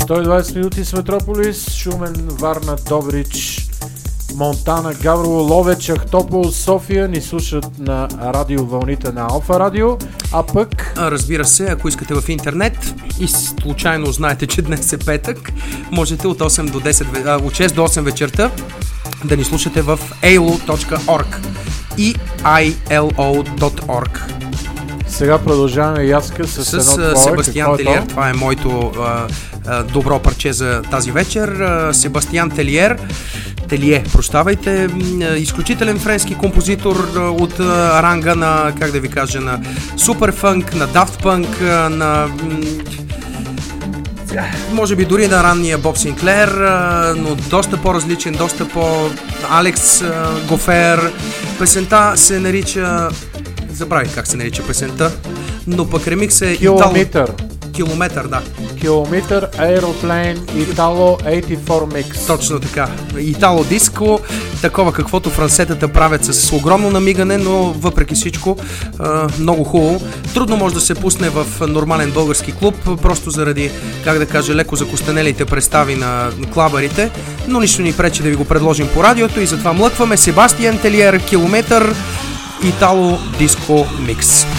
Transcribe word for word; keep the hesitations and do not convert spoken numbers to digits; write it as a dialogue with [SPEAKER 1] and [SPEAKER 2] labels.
[SPEAKER 1] сто и двадесет минути с Метрополис, Шумен, Варна, Добрич, Монтана, Габрово, Ловеч, Ахтопол, София ни слушат на радиовълните на Алфа Радио, а пък...
[SPEAKER 2] Разбира се, ако искате в интернет и случайно знаете, че днес е петък, можете от, осем до десет, от шест до осем вечерта да ни слушате в и ел о точка орг и ай ел о точка орг.
[SPEAKER 1] Сега продължаваме Яска с, с едно твое.
[SPEAKER 2] Себастиан Телиер. Това е моето а, а, добро парче за тази вечер. А, Себастиан Телиер. Телие, прощавайте. Изключителен френски композитор от а, ранга на, как да ви кажа, на Суперфънк, на Daft Punk, на... може би дори на ранния Боб Синклер, но доста по-различен, доста по-Алекс Гофер. Песента се нарича... Забравих как се нарича песента, но пък ремикс е...
[SPEAKER 1] Километър.
[SPEAKER 2] Итало... Километър, да.
[SPEAKER 1] Километър, Аероплейн, Итало осемдесет и четири микс.
[SPEAKER 2] Точно така. Итало диско, такова каквото франсетата правят с огромно намигане, но въпреки всичко много хубаво. Трудно може да се пусне в нормален български клуб, просто заради, как да кажа, леко закостенелите представи на клабарите, но нищо ни пречи да ви го предложим по радиото и затова млъкваме Себастиан Телиер, Километър, Итало диско микс.